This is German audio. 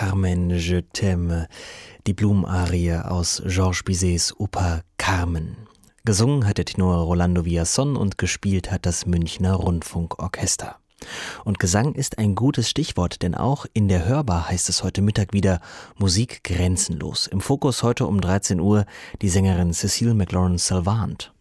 Carmen, je t'aime, die Blumenarie aus Georges Bizets Oper Carmen. Gesungen hat der Tenor Rolando Villazón und gespielt hat das Münchner Rundfunkorchester. Und Gesang ist ein gutes Stichwort, denn auch in der Hörbar heißt es heute Mittag wieder Musik grenzenlos. Im Fokus heute um 13 Uhr die Sängerin Cécile McLaurin-Salvant.